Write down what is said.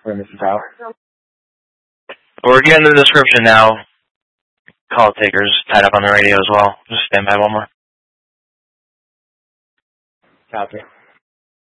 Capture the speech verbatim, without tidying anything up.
for Mister Tyler. We're getting the description now. Call takers tied up on the radio as well. Just stand by one more. Copy.